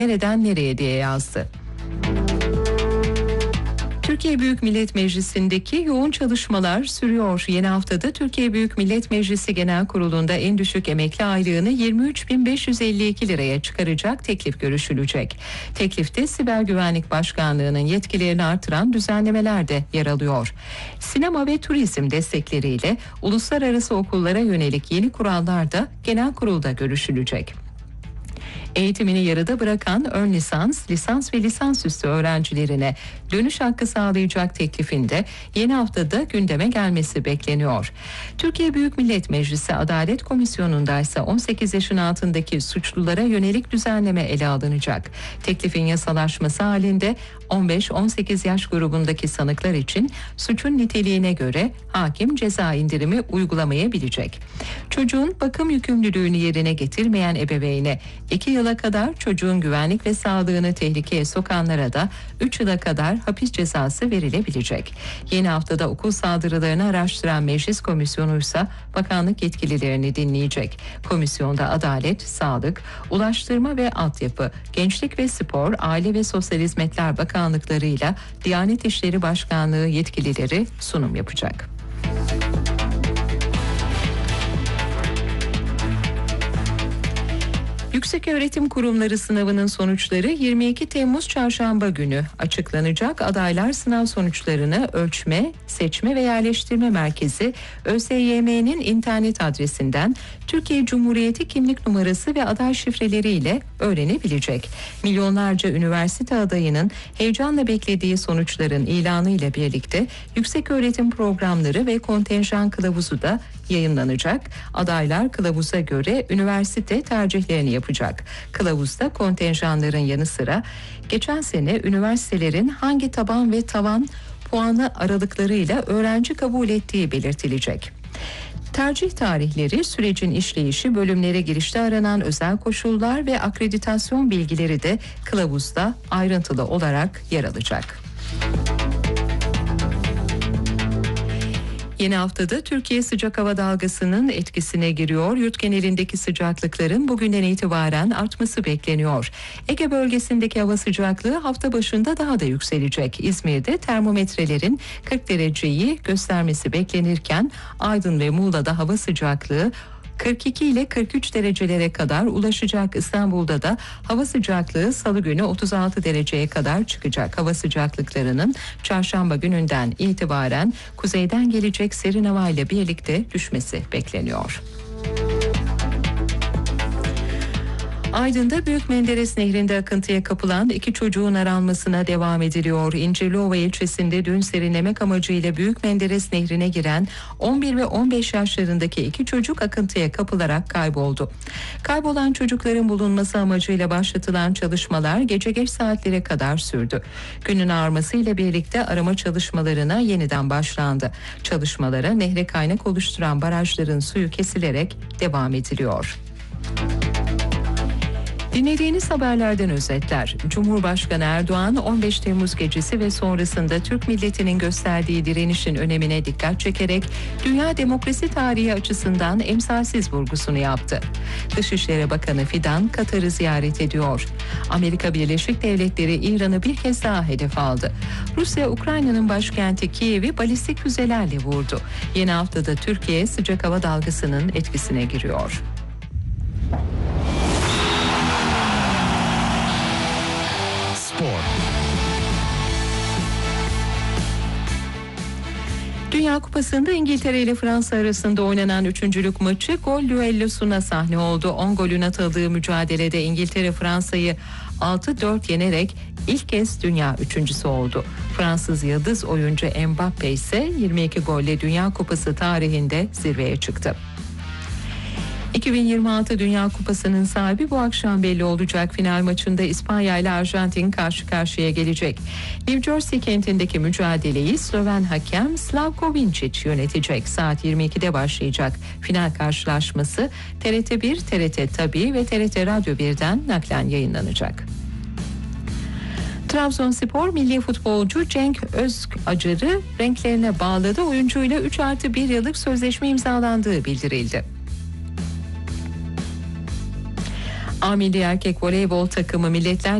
nereden nereye diye yazdı. Türkiye Büyük Millet Meclisi'ndeki yoğun çalışmalar sürüyor. Yeni haftada Türkiye Büyük Millet Meclisi Genel Kurulu'nda en düşük emekli aylığını 23.552 liraya çıkaracak teklif görüşülecek. Teklifte Siber Güvenlik Başkanlığı'nın yetkilerini artıran düzenlemeler de yer alıyor. Sinema ve turizm destekleriyle uluslararası okullara yönelik yeni kurallar da genel kurulda görüşülecek. Eğitimini yarıda bırakan ön lisans, lisans ve lisansüstü öğrencilerine dönüş hakkı sağlayacak teklifinde yeni haftada gündeme gelmesi bekleniyor. Türkiye Büyük Millet Meclisi Adalet Komisyonu'nda ise 18 yaşın altındaki suçlulara yönelik düzenleme ele alınacak. Teklifin yasalaşması halinde 15-18 yaş grubundaki sanıklar için suçun niteliğine göre hakim ceza indirimi uygulamayabilecek. Çocuğun bakım yükümlülüğünü yerine getirmeyen ebeveyne 2 yıla kadar, çocuğun güvenlik ve sağlığını tehlikeye sokanlara da 3 yıla kadar hapis cezası verilebilecek. Yeni haftada okul saldırılarını araştıran Meclis Komisyonu ise bakanlık yetkililerini dinleyecek. Komisyonda Adalet, Sağlık, Ulaştırma ve Altyapı, Gençlik ve Spor, Aile ve Sosyal Hizmetler Bakanlıklarıyla Diyanet İşleri Başkanlığı yetkilileri sunum yapacak. Yükseköğretim Kurumları sınavının sonuçları 22 Temmuz Çarşamba günü açıklanacak. Adaylar sınav sonuçlarını Ölçme, Seçme ve Yerleştirme Merkezi ÖSYM'nin internet adresinden Türkiye Cumhuriyeti kimlik numarası ve aday şifreleriyle öğrenebilecek. Milyonlarca üniversite adayının heyecanla beklediği sonuçların ilanı ile birlikte yükseköğretim programları ve kontenjan kılavuzu da yayınlanacak. Adaylar kılavuza göre üniversite tercihlerini yapacak. Kılavuzda kontenjanların yanı sıra geçen sene üniversitelerin hangi taban ve tavan puanı aralıklarıyla öğrenci kabul ettiği belirtilecek. Tercih tarihleri, sürecin işleyişi, bölümlere girişte aranan özel koşullar ve akreditasyon bilgileri de kılavuzda ayrıntılı olarak yer alacak. Yeni haftada Türkiye sıcak hava dalgasının etkisine giriyor. Yurt genelindeki sıcaklıkların bugünden itibaren artması bekleniyor. Ege bölgesindeki hava sıcaklığı hafta başında daha da yükselecek. İzmir'de termometrelerin 40 dereceyi göstermesi beklenirken Aydın ve Muğla'da hava sıcaklığı 42 ile 43 derecelere kadar ulaşacak. İstanbul'da da hava sıcaklığı salı günü 36 dereceye kadar çıkacak. Hava sıcaklıklarının çarşamba gününden itibaren kuzeyden gelecek serin hava ile birlikte düşmesi bekleniyor. Aydın'da Büyük Menderes Nehri'nde akıntıya kapılan 2 çocuğun aranmasına devam ediliyor. İncirliova ilçesinde dün serinlemek amacıyla Büyük Menderes Nehri'ne giren 11 ve 15 yaşlarındaki 2 çocuk akıntıya kapılarak kayboldu. Kaybolan çocukların bulunması amacıyla başlatılan çalışmalar gece geç saatlere kadar sürdü. Günün ağarmasıyla birlikte arama çalışmalarına yeniden başlandı. Çalışmalara nehre kaynak oluşturan barajların suyu kesilerek devam ediliyor. Dinlediğiniz haberlerden özetler. Cumhurbaşkanı Erdoğan 15 Temmuz gecesi ve sonrasında Türk milletinin gösterdiği direnişin önemine dikkat çekerek dünya demokrasi tarihi açısından emsalsiz vurgusunu yaptı. Dışişleri Bakanı Fidan Katar'ı ziyaret ediyor. Amerika Birleşik Devletleri İran'ı bir kez daha hedef aldı. Rusya Ukrayna'nın başkenti Kiev'i balistik füzelerle vurdu. Yeni haftada Türkiye sıcak hava dalgasının etkisine giriyor. Dünya Kupası'nda İngiltere ile Fransa arasında oynanan üçüncülük maçı gol düellosuna sahne oldu. 10 golün atıldığı mücadelede İngiltere Fransa'yı 6-4 yenerek ilk kez dünya üçüncüsü oldu. Fransız yıldız oyuncu Mbappe ise 22 golle Dünya Kupası tarihinde zirveye çıktı. 2026 Dünya Kupası'nın sahibi bu akşam belli olacak. Final maçında İspanya ile Arjantin karşı karşıya gelecek. New Jersey kentindeki mücadeleyi Sloven hakem Slavko Vincic yönetecek. Saat 22'de başlayacak final karşılaşması TRT1, TRT Tabii ve TRT Radyo 1'den naklen yayınlanacak. Trabzonspor milli futbolcu Cenk Özacar'ı renklerine bağladı. Oyuncuyla 3+1 yıllık sözleşme imzalandığı bildirildi. A milli erkek voleybol takımı Milletler